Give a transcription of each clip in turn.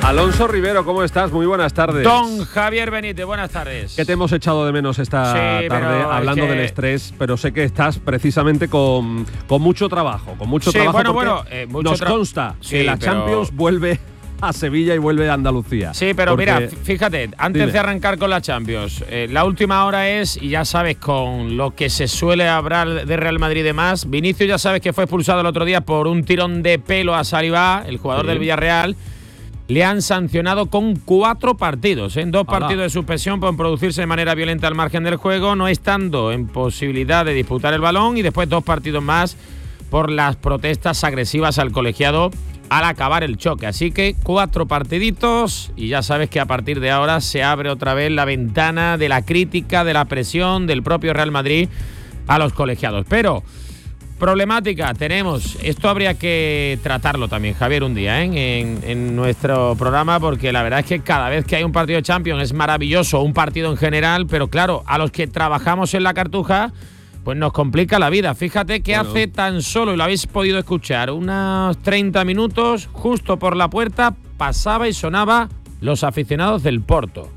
Alonso Rivero, ¿cómo estás? Muy buenas tardes. Don Javier Benítez, buenas tardes. Que te hemos echado de menos esta tarde hablando del estrés, pero sé que estás precisamente con mucho trabajo, nos consta que la Champions vuelve a Sevilla y vuelve a Andalucía. Sí, pero mira, fíjate, antes de arrancar con la Champions, la última hora es, y ya sabes, con lo que se suele hablar de Real Madrid y demás, Vinicius ya sabes que fue expulsado el otro día por un tirón de pelo a Saliba, el jugador del Villarreal. Le han sancionado con 4 partidos, en 2 partidos de suspensión por producirse de manera violenta al margen del juego, no estando en posibilidad de disputar el balón, y después 2 partidos más por las protestas agresivas al colegiado al acabar el choque. Así que 4 partiditos, y ya sabes que a partir de ahora se abre otra vez la ventana de la crítica, de la presión del propio Real Madrid a los colegiados. Pero problemática tenemos, esto habría que tratarlo también, Javier, un día en nuestro programa, porque la verdad es que cada vez que hay un partido de Champions es maravilloso, un partido en general, pero claro, a los que trabajamos en la Cartuja, pues nos complica la vida. Fíjate que hace tan solo, y lo habéis podido escuchar, unos 30 minutos, justo por la puerta, pasaba y sonaba Los aficionados del Porto.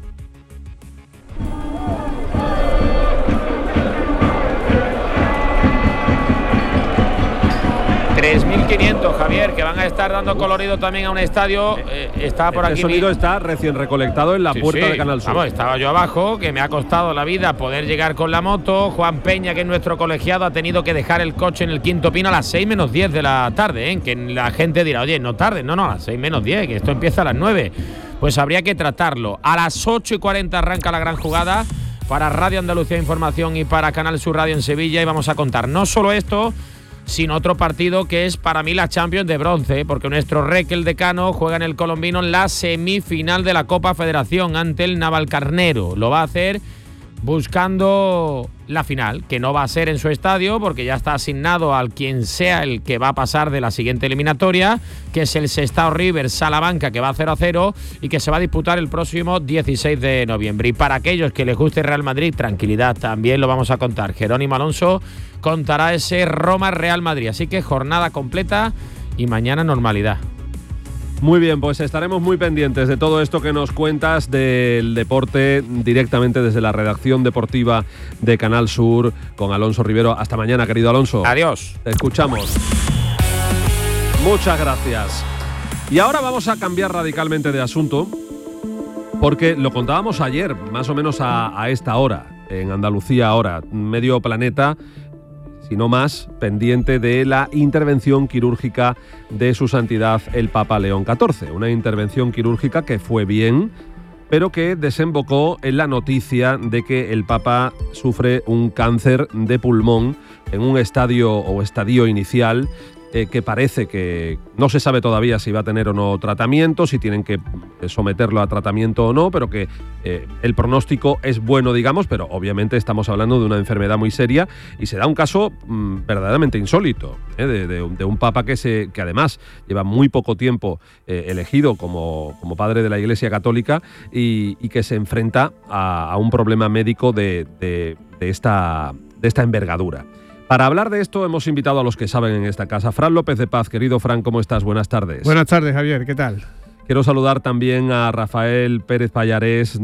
3.500, Javier, que van a estar dando colorido también a un estadio. Está por aquí. El sonido está recién recolectado en la puerta de Canal Sur. Vamos, estaba yo abajo, que me ha costado la vida poder llegar con la moto. Juan Peña, que es nuestro colegiado, ha tenido que dejar el coche en el Quinto Pino a las 6 menos 10 de la tarde, que la gente dirá, oye, no tarde, no, a las 6 menos 10, que esto empieza a las 9. Pues habría que tratarlo. A las 8:40 arranca la gran jugada para Radio Andalucía Información y para Canal Sur Radio en Sevilla, y vamos a contar no solo esto, sino otro partido que es para mí la Champions de bronce, porque nuestro Rec, el decano, juega en el Colombino en la semifinal de la Copa Federación ante el Navalcarnero. Lo va a hacer buscando la final, que no va a ser en su estadio, porque ya está asignado al quien sea el que va a pasar de la siguiente eliminatoria, que es el Sestao River Salamanca, que va a 0-0 y que se va a disputar el próximo 16 de noviembre. Y para aquellos que les guste Real Madrid, tranquilidad, también lo vamos a contar. Jerónimo Alonso contará ese Roma-Real Madrid. Así que jornada completa y mañana normalidad. Muy bien, pues estaremos muy pendientes de todo esto que nos cuentas del deporte directamente desde la redacción deportiva de Canal Sur con Alonso Rivero. Hasta mañana, querido Alonso. Adiós. Te escuchamos. Muchas gracias. Y ahora vamos a cambiar radicalmente de asunto, porque lo contábamos ayer, más o menos a esta hora, en Andalucía ahora, medio planeta, si no más, pendiente de la intervención quirúrgica de su santidad el Papa León XIV. Una intervención quirúrgica que fue bien, pero que desembocó en la noticia de que el Papa sufre un cáncer de pulmón en un estadio inicial, que parece que no se sabe todavía si va a tener o no tratamiento, si tienen que someterlo a tratamiento o no, pero que el pronóstico es bueno, digamos, pero obviamente estamos hablando de una enfermedad muy seria y se da un caso verdaderamente insólito, de un papa que además lleva muy poco tiempo elegido como padre de la Iglesia Católica y que se enfrenta a un problema médico de esta envergadura. Para hablar de esto hemos invitado a los que saben en esta casa. Fran López de Paz, querido Fran, ¿cómo estás? Buenas tardes. Buenas tardes, Javier, ¿qué tal? Quiero saludar también a Rafael Pérez Pallarés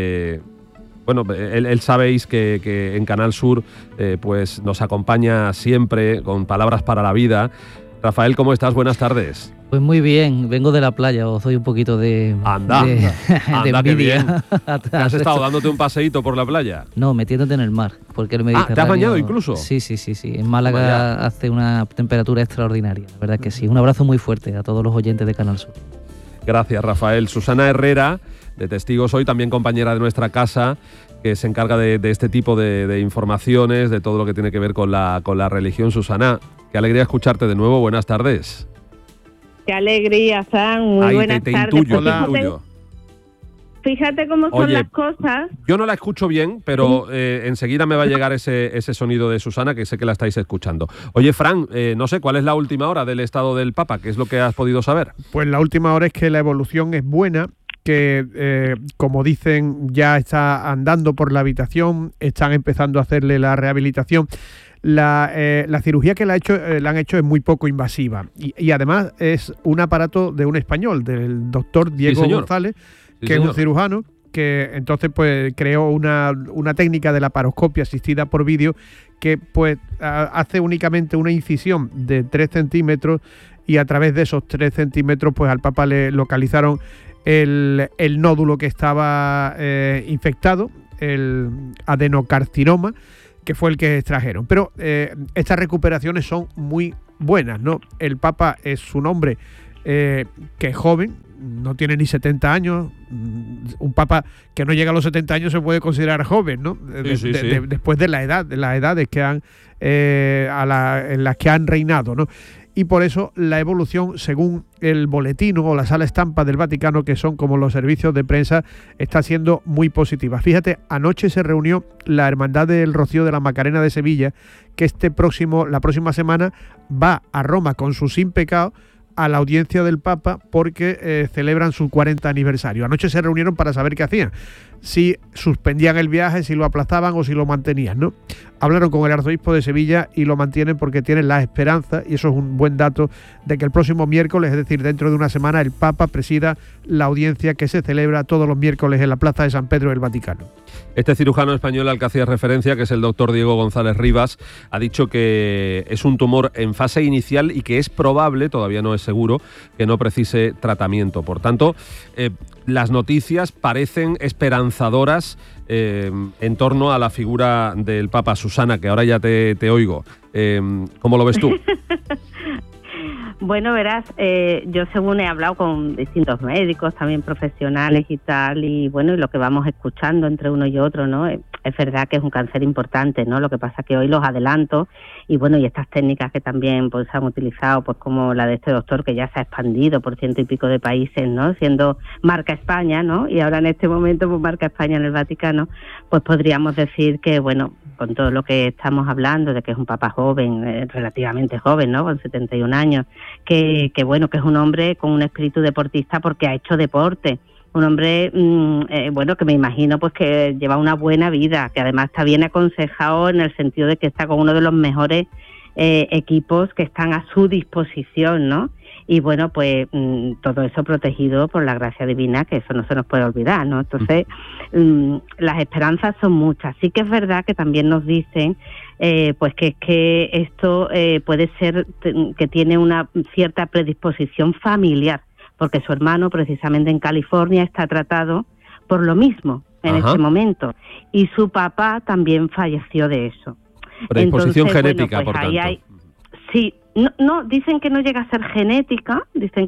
Bueno, él sabéis que en Canal Sur pues nos acompaña siempre con palabras para la vida. Rafael, ¿cómo estás? Buenas tardes. Pues muy bien, vengo de la playa, os doy un poquito de envidia. Qué bien. ¿Has estado dándote un paseíto por la playa? No, metiéndote en el mar, porque el Mediterráneo... ¿te has bañado incluso? Sí. En Málaga hace una temperatura extraordinaria, la verdad que sí. Un abrazo muy fuerte a todos los oyentes de Canal Sur. Gracias, Rafael. Susana Herrera, de Testigos Hoy, también compañera de nuestra casa, que se encarga de este tipo de informaciones, de todo lo que tiene que ver con la religión. Susana, qué alegría escucharte de nuevo. Buenas tardes. Qué alegría, Fran. Muy buenas tardes. Intuyo. Fíjate cómo son las cosas. Yo no la escucho bien, pero enseguida me va a llegar ese sonido de Susana, que sé que la estáis escuchando. Oye, Fran, no sé, ¿cuál es la última hora del estado del Papa? ¿Qué es lo que has podido saber? Pues la última hora es que la evolución es buena, que como dicen ya está andando por la habitación, están empezando a hacerle la rehabilitación. La cirugía que le han hecho es muy poco invasiva y además es un aparato de un español, del doctor Diego González, que es un cirujano que entonces pues creó una técnica de laparoscopia asistida por vídeo que pues hace únicamente una incisión de 3 centímetros y a través de esos 3 centímetros pues al Papa le localizaron el nódulo que estaba infectado, el adenocarcinoma, que fue el que extrajeron. Pero estas recuperaciones son muy buenas, ¿no? El Papa es un hombre que es joven, no tiene ni 70 años. Un Papa que no llega a los 70 años se puede considerar joven, ¿no? Después de las edades que han en las que han reinado, ¿no? Y por eso la evolución, según el boletino o la sala estampa del Vaticano, que son como los servicios de prensa, está siendo muy positiva. Fíjate, anoche se reunió la Hermandad del Rocío de la Macarena de Sevilla, que la próxima semana va a Roma con su Sin Pecado a la audiencia del Papa porque celebran su 40 aniversario. Anoche se reunieron para saber qué hacían, si suspendían el viaje, si lo aplazaban o si lo mantenían, ¿no? Hablaron con el arzobispo de Sevilla y lo mantienen porque tienen la esperanza, y eso es un buen dato, de que el próximo miércoles, es decir, dentro de una semana, el Papa presida la audiencia que se celebra todos los miércoles en la Plaza de San Pedro del Vaticano. Este cirujano español al que hacía referencia, que es el doctor Diego González Rivas, ha dicho que es un tumor en fase inicial y que es probable, todavía no es seguro, que no precise tratamiento. Por tanto, las noticias parecen esperanzadoras en torno a la figura del Papa. Susana, que ahora ya te oigo. ¿Cómo lo ves tú? Bueno, verás, yo según he hablado con distintos médicos, también profesionales y tal, y bueno, y lo que vamos escuchando entre uno y otro, ¿no? Es verdad que es un cáncer importante, ¿no? Lo que pasa que hoy los adelantos y bueno, y estas técnicas que también pues se han utilizado, pues como la de este doctor que ya se ha expandido por 100 y pico de países, ¿no? Siendo marca España, ¿no? Y ahora en este momento pues marca España en el Vaticano, pues podríamos decir que bueno, con todo lo que estamos hablando de que es un papa joven, relativamente joven, ¿no? Con 71 años, que bueno, que es un hombre con un espíritu deportista porque ha hecho deporte. Un hombre, bueno, que me imagino pues que lleva una buena vida, que además está bien aconsejado en el sentido de que está con uno de los mejores equipos que están a su disposición, ¿no? Y bueno, pues todo eso protegido por la gracia divina, que eso no se nos puede olvidar, ¿no? Entonces, las esperanzas son muchas. Sí que es verdad que también nos dicen pues que es que esto puede ser que tiene una cierta predisposición familiar, porque su hermano precisamente en California está tratado por lo mismo en este momento, y su papá también falleció de eso. Predisposición genética, bueno, pues por tanto. Sí, no, dicen que no llega a ser genética,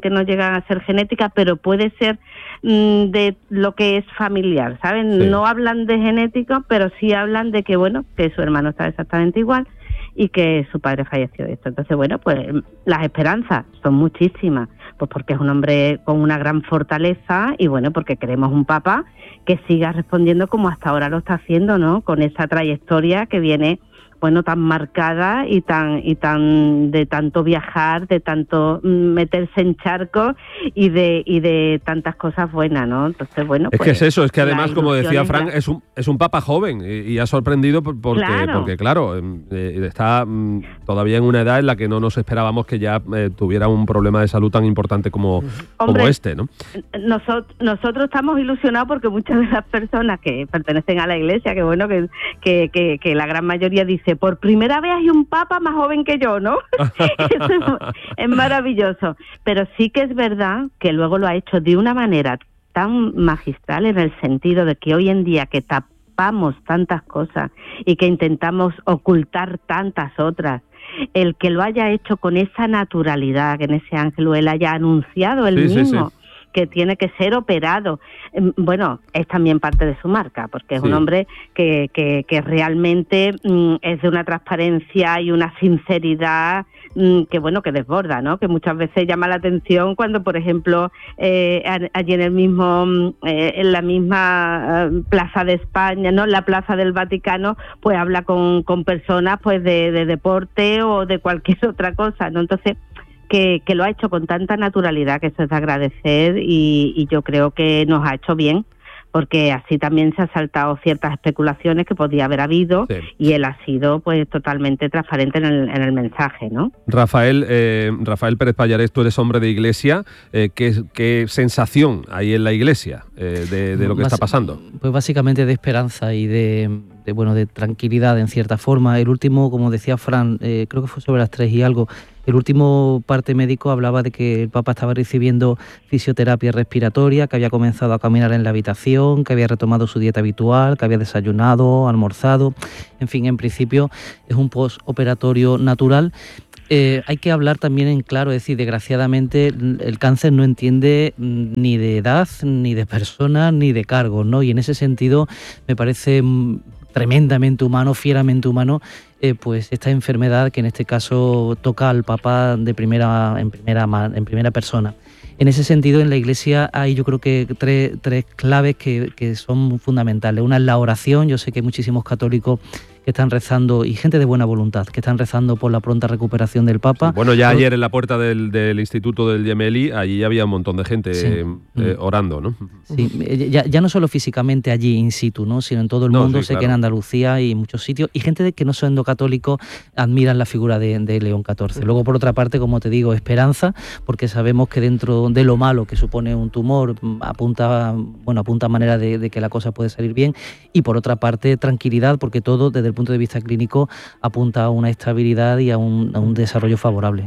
pero puede ser de lo que es familiar, ¿saben? Sí. No hablan de genética, pero sí hablan de que, bueno, que su hermano está exactamente igual y que su padre falleció de esto. Entonces, bueno, pues las esperanzas son muchísimas, pues porque es un hombre con una gran fortaleza y, bueno, porque queremos un papa que siga respondiendo como hasta ahora lo está haciendo, ¿no? Con esa trayectoria que viene, bueno, tan marcada y tan de tanto viajar, de tanto meterse en charcos y de tantas cosas buenas, ¿no? Entonces, bueno, es pues, que es eso, es que además, como decía Fran, es un papa joven y ha sorprendido porque claro, está todavía en una edad en la que no nos esperábamos que ya tuviera un problema de salud tan importante como este, ¿no? Nosotros estamos ilusionados porque muchas de las personas que pertenecen a la Iglesia, que bueno, que la gran mayoría dice, por primera vez hay un papa más joven que yo, ¿no? Eso es maravilloso. Pero sí que es verdad que luego lo ha hecho de una manera tan magistral, en el sentido de que hoy en día que tapamos tantas cosas y que intentamos ocultar tantas otras, el que lo haya hecho con esa naturalidad, que en ese ángulo él haya anunciado él mismo. Sí. Que tiene que ser operado. Bueno, es también parte de su marca, porque es un hombre que realmente es de una transparencia y una sinceridad que bueno, que desborda, ¿no? Que muchas veces llama la atención cuando, por ejemplo, allí en la misma Plaza de España, ¿no? La Plaza del Vaticano, pues habla con personas pues de deporte o de cualquier otra cosa, ¿no? Entonces, que lo ha hecho con tanta naturalidad, que eso es de agradecer, y yo creo que nos ha hecho bien, porque así también se han saltado ciertas especulaciones que podía haber habido, y él ha sido pues totalmente transparente en el mensaje, ¿no? Rafael Pérez Pallarés, tú eres hombre de iglesia, ¿qué sensación hay en la iglesia de lo que está pasando? Pues básicamente de esperanza y de tranquilidad en cierta forma. El último, como decía Fran, creo que fue sobre las 3 y algo, el último parte médico hablaba de que el Papa estaba recibiendo fisioterapia respiratoria, que había comenzado a caminar en la habitación, que había retomado su dieta habitual, que había desayunado, almorzado. En fin, en principio es un postoperatorio natural. Hay que hablar también en claro, es decir, desgraciadamente el cáncer no entiende ni de edad, ni de persona, ni de cargos, ¿no? Y en ese sentido me parece tremendamente humano, fieramente humano, pues esta enfermedad que en este caso toca al Papa en primera persona. En ese sentido, en la Iglesia hay, yo creo que tres claves que son fundamentales. Una es la oración. Yo sé que hay muchísimos católicos que están rezando, y gente de buena voluntad, que están rezando por la pronta recuperación del Papa. Sí, bueno, ya ayer en la puerta del Instituto del Gemelli, allí había un montón de gente orando, ¿no? Sí, ya no solo físicamente allí in situ, ¿no? Sino en todo el mundo, sé que en Andalucía y en muchos sitios, y gente que no siendo católicos admiran la figura de León XIV. Luego, por otra parte, como te digo, esperanza, porque sabemos que dentro de lo malo que supone un tumor, apunta a manera de que la cosa puede salir bien, y por otra parte, tranquilidad, porque todo desde el punto de vista clínico apunta a una estabilidad y a un desarrollo favorable.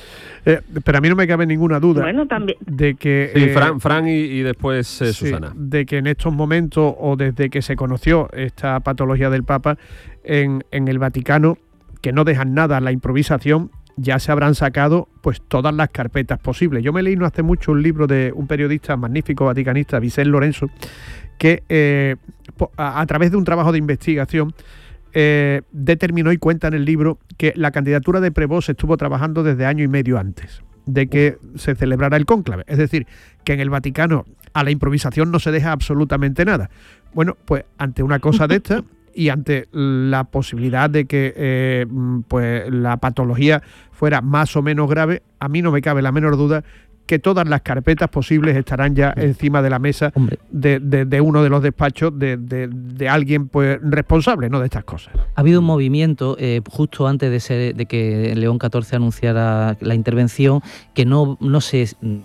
Pero a mí no me cabe ninguna duda de que... Sí, Fran y después Susana. De que en estos momentos, o desde que se conoció esta patología del Papa, en el Vaticano, que no dejan nada a la improvisación, ya se habrán sacado pues todas las carpetas posibles. Yo me leí no hace mucho un libro de un periodista magnífico vaticanista, Vicente Lorenzo, que a través de un trabajo de investigación determinó y cuenta en el libro que la candidatura de Prévost se estuvo trabajando desde año y medio antes de que se celebrara el cónclave. Es decir, que en el Vaticano a la improvisación no se deja absolutamente nada. Bueno, pues ante una cosa de esta y ante la posibilidad de que pues la patología fuera más o menos grave, a mí no me cabe la menor duda que todas las carpetas posibles estarán ya encima de la mesa de uno de los despachos de alguien pues responsable, ¿no?, de estas cosas. Ha habido un movimiento justo antes de que León XIV anunciara la intervención, que no sé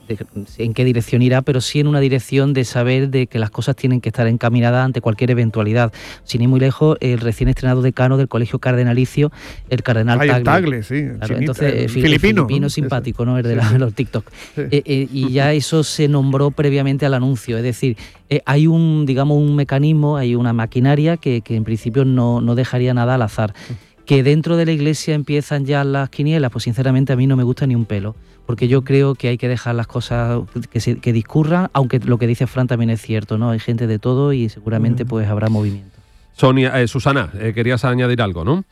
en qué dirección irá, pero sí en una dirección de saber de que las cosas tienen que estar encaminadas ante cualquier eventualidad. Sin ir muy lejos, el recién estrenado decano del Colegio Cardenalicio, el cardenal Tagle, sí, claro, entonces, filipino, ¿no? Simpático, ¿no? El de los TikTok. Sí. Y ya eso se nombró previamente al anuncio, es decir, hay un mecanismo, hay una maquinaria que en principio no dejaría nada al azar. Que dentro de la Iglesia empiezan ya las quinielas, pues sinceramente a mí no me gusta ni un pelo, porque yo creo que hay que dejar las cosas que discurran, aunque lo que dice Fran también es cierto, ¿no? Hay gente de todo y seguramente pues habrá movimiento. Susana, querías añadir algo, ¿no?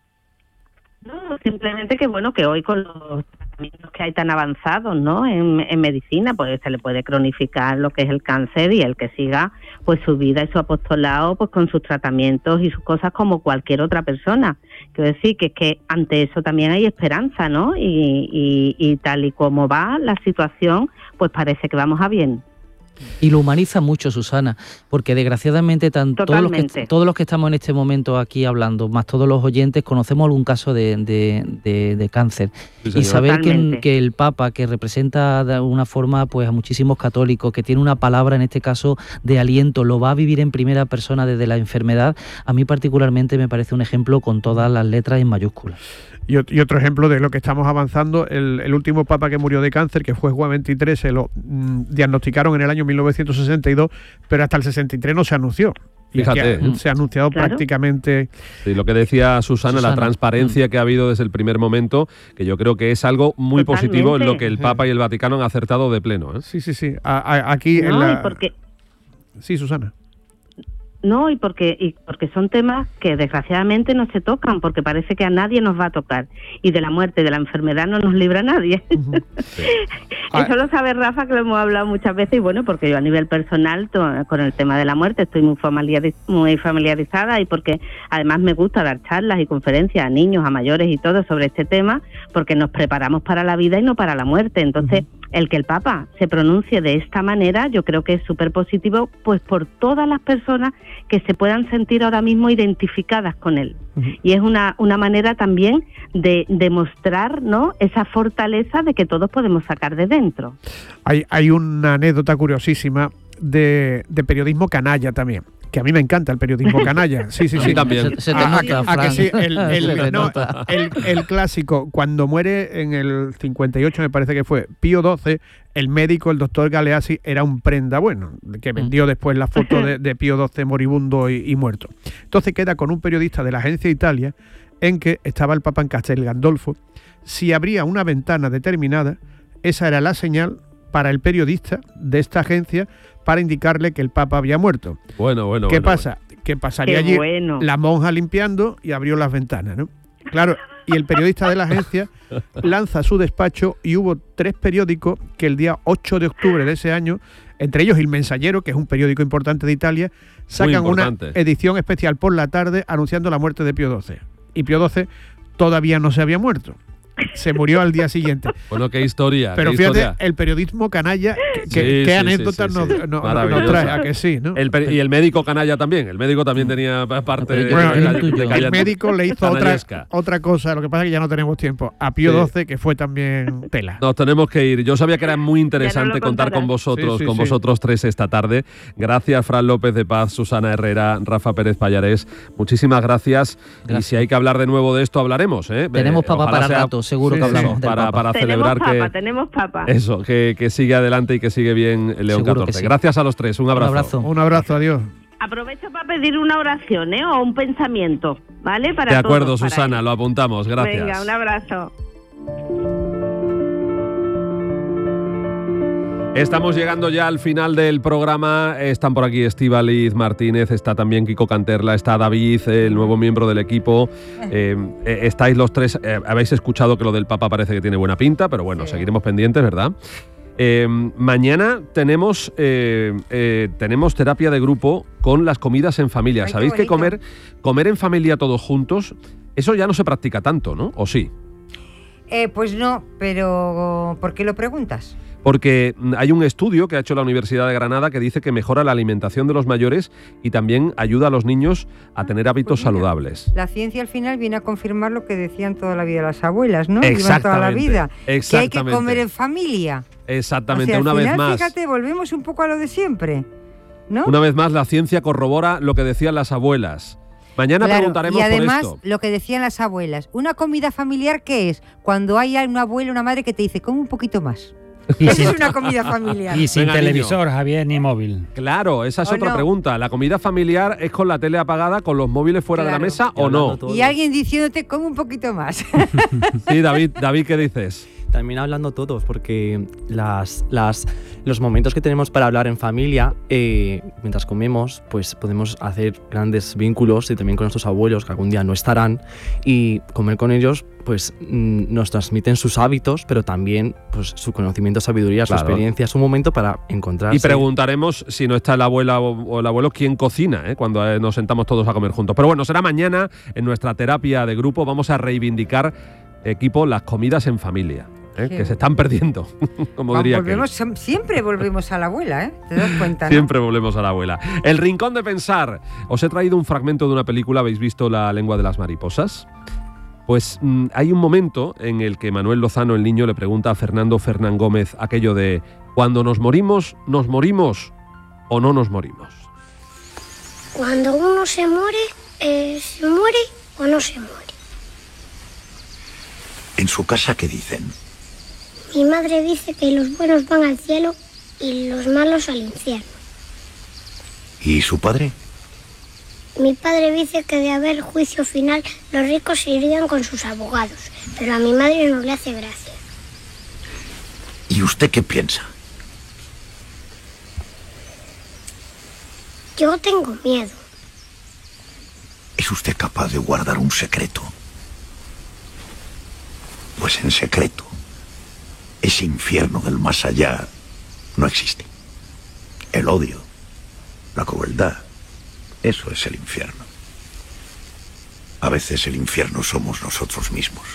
No, simplemente que hoy con los tratamientos que hay tan avanzados, ¿no?, en medicina, pues se le puede cronificar lo que es el cáncer, y el que siga pues su vida y su apostolado pues con sus tratamientos y sus cosas como cualquier otra persona. Quiero decir que es que ante eso también hay esperanza, ¿no? Y tal y como va la situación, pues parece que vamos a bien. Y lo humaniza mucho, Susana, porque desgraciadamente todos los que estamos en este momento aquí hablando, más todos los oyentes, conocemos algún caso de cáncer. Sí, y saber que el Papa, que representa de alguna forma pues a muchísimos católicos, que tiene una palabra en este caso de aliento, lo va a vivir en primera persona desde la enfermedad, a mí particularmente me parece un ejemplo con todas las letras en mayúsculas. Y otro ejemplo de lo que estamos avanzando, el último papa que murió de cáncer, que fue Juan XXIII, se lo diagnosticaron en el año 1962, pero hasta el 63 no se anunció. Fíjate, se ha anunciado prácticamente... Sí, lo que decía Susana, la transparencia que ha habido desde el primer momento, que yo creo que es algo muy positivo en lo que el Papa y el Vaticano han acertado de pleno, ¿eh? Sí. Aquí no, en la... porque... Sí, Susana. No, y porque son temas que desgraciadamente no se tocan, porque parece que a nadie nos va a tocar. Y de la muerte y de la enfermedad no nos libra nadie. Sí. Eso lo sabe Rafa, que lo hemos hablado muchas veces, y bueno, porque yo a nivel personal con el tema de la muerte estoy muy familiarizada, y porque además me gusta dar charlas y conferencias a niños, a mayores y todo sobre este tema, porque nos preparamos para la vida y no para la muerte. Entonces, el que el Papa se pronuncie de esta manera, yo creo que es súper positivo, pues por todas las personas que se puedan sentir ahora mismo identificadas con él. Y es una manera también de demostrar, ¿no?, esa fortaleza de que todos podemos sacar de dentro. Hay una anécdota curiosísima de periodismo canalla también, que a mí me encanta el periodismo canalla. Sí. También. Se te nota, Fran. Sí, el clásico, cuando muere en el 58, me parece que fue, Pío XII, el médico, el doctor Galeazzi, era un prenda bueno, que vendió después la foto de Pío XII moribundo y muerto. Entonces queda con un periodista de la Agencia Italia, en que estaba el Papa en Castel Gandolfo. Si abría una ventana determinada, esa era la señal para el periodista de esta agencia para indicarle que el Papa había muerto. Bueno. ¿Qué pasa? Que pasaría allí la monja limpiando y abrió las ventanas, ¿no? Claro, y el periodista de la agencia lanza su despacho, y hubo 3 periódicos que el día 8 de octubre de ese año, entre ellos El Mensajero, que es un periódico importante de Italia, sacan una edición especial por la tarde anunciando la muerte de Pío XII. Y Pío XII todavía no se había muerto. Se murió al día siguiente. Bueno, qué historia. Pero fíjate, el periodismo canalla, qué anécdotas nos trae, a que sí, ¿no? Y el médico canalla también. El médico también tenía parte de el médico le hizo otra cosa, lo que pasa es que ya no tenemos tiempo. A Pío XII, que fue también tela. Nos tenemos que ir. Yo sabía que era muy interesante contar con vosotros, vosotros 3 esta tarde. Gracias, Fran López de Paz, Susana Herrera, Rafa Pérez Pallarés. Muchísimas gracias. Y si hay que hablar de nuevo de esto, hablaremos. Tenemos Papa para rato. Seguro que hablamos para celebrar tenemos papa. Eso, que sigue adelante y que sigue bien León XIV. Sí. Gracias a los 3, un abrazo. Un abrazo, adiós. Aprovecho para pedir una oración, o un pensamiento, ¿vale? De acuerdo, Susana, lo apuntamos, gracias. Venga, un abrazo. Estamos llegando ya al final del programa. Están por aquí Estíbaliz Martínez, está también Kiko Canterla, está David, el nuevo miembro del equipo. Estáis los 3. Habéis escuchado que lo del Papa parece que tiene buena pinta, pero bueno, seguiremos pendientes, ¿verdad? Mañana tenemos terapia de grupo con las comidas en familia. ¿Sabéis que comer en familia todos juntos, eso ya no se practica tanto, ¿no? ¿O sí? Pues no, pero ¿por qué lo preguntas? Porque hay un estudio que ha hecho la Universidad de Granada que dice que mejora la alimentación de los mayores y también ayuda a los niños a tener hábitos saludables. La ciencia al final viene a confirmar lo que decían toda la vida las abuelas, ¿no? Exactamente. Toda la vida. Que hay que comer en familia. Exactamente, o sea, una al final, vez más. Fíjate, volvemos un poco a lo de siempre, ¿no? Una vez más, la ciencia corrobora lo que decían las abuelas. Mañana preguntaremos por esto. Y además, lo que decían las abuelas, una comida familiar, ¿qué es? Cuando hay una abuela, una madre que te dice, come un poquito más. Esa es una comida familiar. Y sin televisor, Javier, ni móvil. Claro, esa es otra pregunta. ¿La comida familiar es con la tele apagada, con los móviles fuera de la mesa o no? Y alguien diciéndote, come un poquito más. Sí, David, ¿qué dices? También hablando todos, porque los momentos que tenemos para hablar en familia, mientras comemos, pues podemos hacer grandes vínculos y también con nuestros abuelos, que algún día no estarán, y comer con ellos pues nos transmiten sus hábitos, pero también pues su conocimiento, sabiduría, su experiencia. Es un momento para encontrarse. Y preguntaremos, si no está la abuela o el abuelo, quién cocina, cuando nos sentamos todos a comer juntos. Pero bueno, será mañana en nuestra terapia de grupo. Vamos a reivindicar, equipo, las comidas en familia. Que se están perdiendo, como diría siempre volvemos a la abuela, ¿te das cuenta? Siempre volvemos a la abuela. El Rincón de Pensar. Os he traído un fragmento de una película. ¿Habéis visto La lengua de las mariposas? Pues hay un momento en el que Manuel Lozano, el niño, le pregunta a Fernando Fernán Gómez aquello de ¿cuando nos morimos o no nos morimos? Cuando uno se muere o no se muere. ¿En su casa qué dicen? Mi madre dice que los buenos van al cielo y los malos al infierno. ¿Y su padre? Mi padre dice que de haber juicio final los ricos irían con sus abogados, pero a mi madre no le hace gracia. ¿Y usted qué piensa? Yo tengo miedo, ¿Es usted capaz de guardar un secreto? Pues en secreto, ese infierno del más allá no existe. El odio, la crueldad, eso es el infierno. A veces el infierno somos nosotros mismos.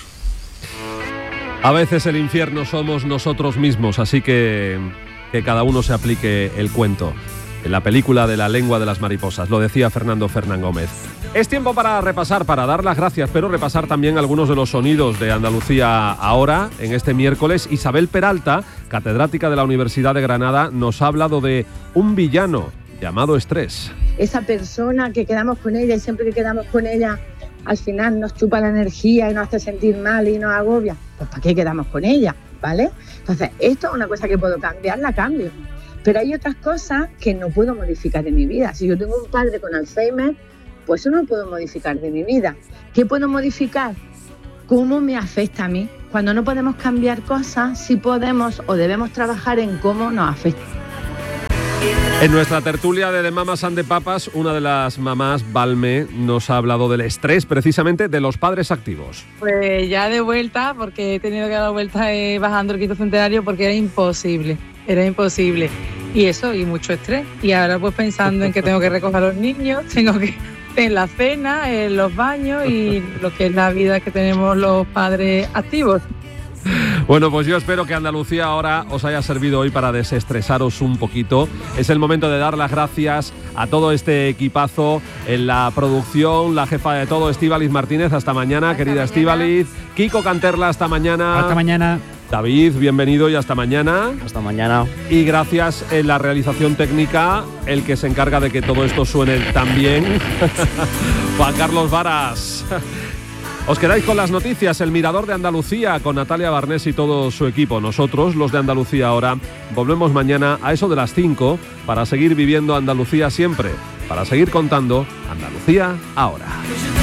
A veces el infierno somos nosotros mismos, así que cada uno se aplique el cuento. En la película de La lengua de las mariposas, lo decía Fernando Fernán Gómez. Es tiempo para repasar, para dar las gracias, pero repasar también algunos de los sonidos de Andalucía ahora, en este miércoles. Isabel Peralta, catedrática de la Universidad de Granada, nos ha hablado de un villano llamado estrés. Esa persona que quedamos con ella y siempre que quedamos con ella, al final nos chupa la energía y nos hace sentir mal y nos agobia. Pues ¿para qué quedamos con ella? ¿Vale? Entonces, esto es una cosa que puedo cambiar, la cambio. Pero hay otras cosas que no puedo modificar de mi vida. Si yo tengo un padre con Alzheimer, pues eso no puedo modificar de mi vida. ¿Qué puedo modificar? ¿Cómo me afecta a mí? Cuando no podemos cambiar cosas, sí podemos o debemos trabajar en cómo nos afecta. En nuestra tertulia de The Mamas and the Papas, una de las mamás, Balme, nos ha hablado del estrés, precisamente de los padres activos. Pues ya de vuelta, porque he tenido que dar vuelta bajando el quinto centenario porque era imposible. Y eso, y mucho estrés. Y ahora pues pensando en que tengo que recoger a los niños, tengo que en la cena, en los baños y lo que es la vida que tenemos los padres activos. Bueno, pues yo espero que Andalucía ahora os haya servido hoy para desestresaros un poquito. Es el momento de dar las gracias a todo este equipazo en la producción, la jefa de todo, Estíbaliz Martínez. Hasta mañana, querida Estíbaliz. Kiko Canterla, hasta mañana. Hasta mañana. David, bienvenido y hasta mañana. Hasta mañana. Y gracias en la realización técnica, el que se encarga de que todo esto suene tan bien, Juan Carlos Varas. Os quedáis con las noticias, el Mirador de Andalucía, con Natalia Barnés y todo su equipo. Nosotros, los de Andalucía ahora, volvemos mañana a eso de las 5 para seguir viviendo Andalucía siempre, para seguir contando Andalucía ahora.